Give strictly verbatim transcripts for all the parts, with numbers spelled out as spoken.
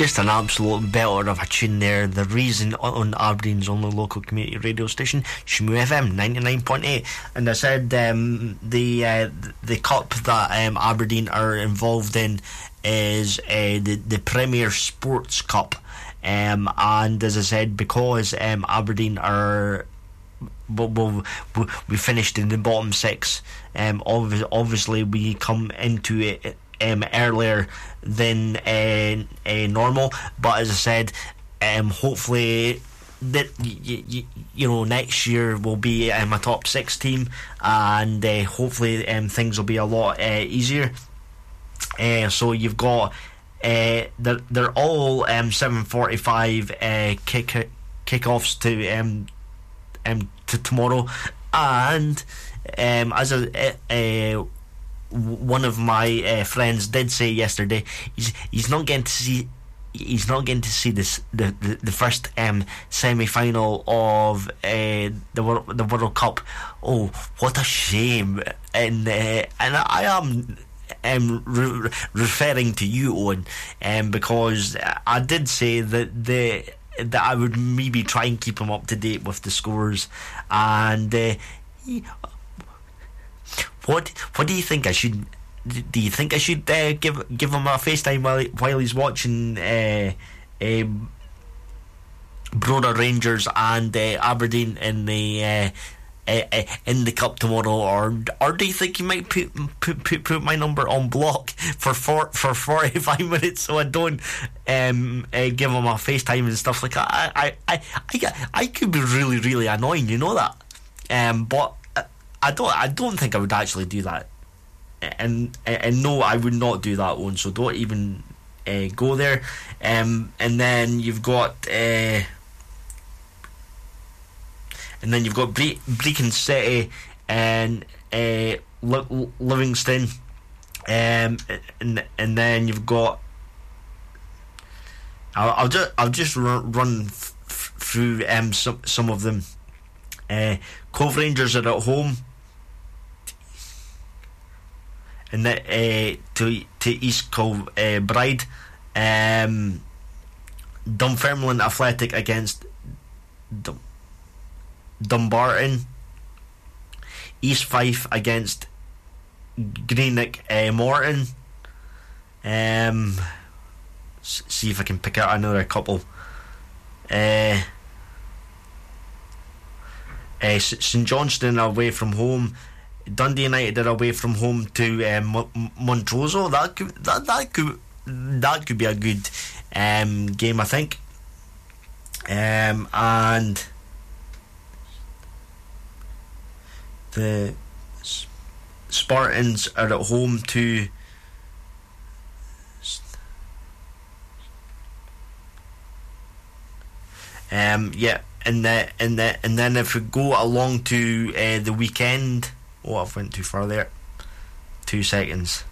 Just an absolute belter of a tune there. The Reason on Aberdeen's only local community radio station, Shmoo F M ninety-nine point eight. And I said um, the uh, the cup that um, Aberdeen are involved in is uh, the, the Premier Sports Cup. Um, and as I said, because um, Aberdeen are... Well, well, we finished in the bottom six. Um, obviously, we come into it um, earlier than uh, uh, normal. But as I said, um, hopefully that y- y- you know next year will be um, a top six team, and uh, hopefully um, things will be a lot uh, easier. Uh, so you've got uh, they're they're all um, seven forty-five uh, kick kickoffs to um. Um, to tomorrow, and um, as a, uh, one of my uh, friends did say yesterday, he's he's not getting to see he's not getting to see this the the, the first um, semi final of uh, the World, the World Cup. Oh, what a shame! And uh, and I am. Um, re- referring to you, Owen, um, because I did say that the. that I would maybe try and keep him up to date with the scores. And uh, what what do you think I should do you think I should uh, give give him a FaceTime while while he's watching uh, uh, Broder Rangers and uh, Aberdeen in the uh, uh, uh, in the cup tomorrow, or or do you think you might put put put, put my number on block for four, for forty-five minutes so I don't um uh, give him a FaceTime and stuff like that? I I, I I I could be really really annoying, you know that. Um, but I don't I don't think I would actually do that, and and no, I would not do that one. So don't even uh, go there. Um, and then you've got. Uh, And then you've got Bre- Brecon City and uh, L- Livingston, um, and and then you've got. I'll, I'll just I'll just run, run f- f- through um some some of them. Uh, Cove Rangers are at home, and that uh, to to East Cove uh, Bride, um, Dunfermline Athletic against. Dum- Dumbarton, East Fife against Greenock uh, Morton. Um, s- see if I can pick out another couple. Uh, uh, St Johnstone away from home. Dundee United are away from home to um, M- Montrose. That could that that could that could be a good um, game, I think. Um, and. The Spartans are at home to um yeah and the, and the, and then if we go along to uh, the weekend. Oh, I've went too far there. Two seconds.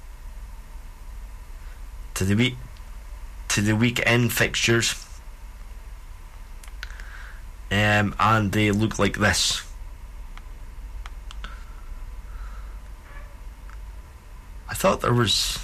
To the week to the weekend fixtures. Um and they look like this. I thought there was.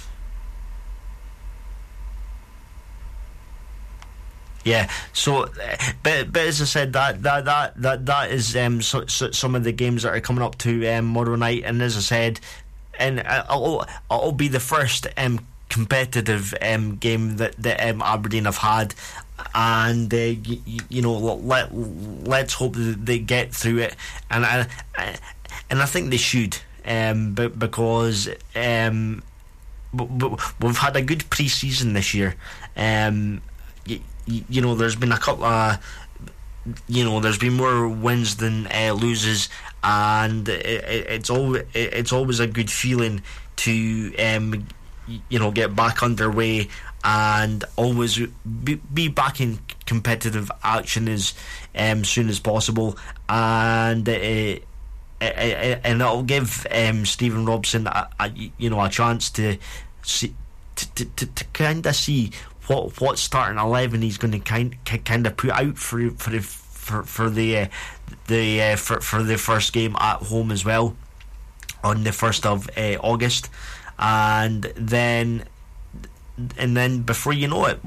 Yeah, so, but but as I said, that that that that, that is um so, so, some of the games that are coming up to um, tomorrow night, and as I said, and it'll, it'll be the first um competitive um game that that um, Aberdeen have had, and uh, you, you know let let's hope that they get through it, and I, I and I think they should. Um, but because um, we've had a good pre-season this year. Um, you, you know, there's been a couple of, you know, there's been more wins than uh, loses, and it, it, it's always it's always a good feeling to um, you know, get back underway and always be, be back in competitive action as um, soon as possible, and. Uh, and it'll give um, Stephen Robson a, a you know a chance to see to to, to, to kind of see what what starting eleven he's going to kind kind of put out for for the for for the uh, the uh, for for the first game at home as well on the first of uh, August, and then and then before you know it, well,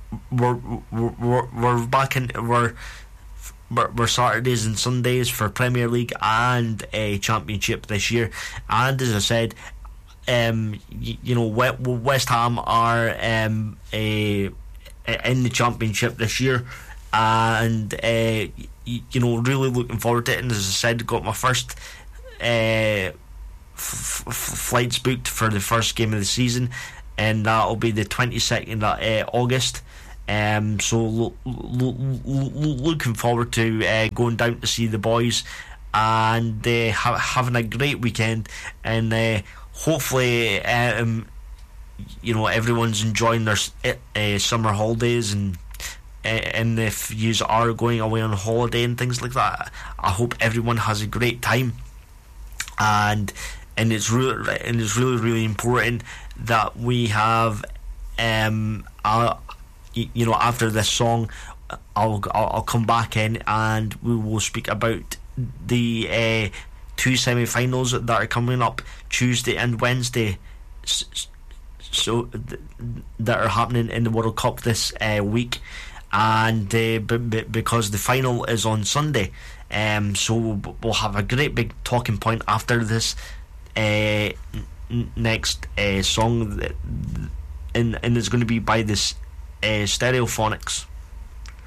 we're we're, we're, we're back in we're. We're Saturdays and Sundays for Premier League and a Championship this year, and as I said, um, you, you know, West Ham are um, a, in the Championship this year, and uh, you, you know, really looking forward to it. And as I said, got my first uh, f- f- flights booked for the first game of the season, and that'll be the twenty-second of uh, August. Um, so lo- lo- lo- looking forward to uh, going down to see the boys and uh, ha- having a great weekend, and uh, hopefully um, you know, everyone's enjoying their uh, summer holidays, and uh, and if you are going away on holiday and things like that, I hope everyone has a great time, and and it's really and it's really really important that we have um a you know, after this song, I'll, I'll I'll come back in and we will speak about the uh, two semi-finals that are coming up Tuesday and Wednesday, so th- that are happening in the World Cup this uh, week, and uh, b- b- because the final is on Sunday, um, so we'll have a great big talking point after this uh, n- next uh, song, that, and and it's going to be by this. Uh, Stereophonics.